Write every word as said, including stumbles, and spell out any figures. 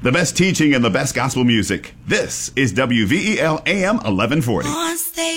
The best teaching and the best gospel music. This is W V E L A M eleven forty. Once they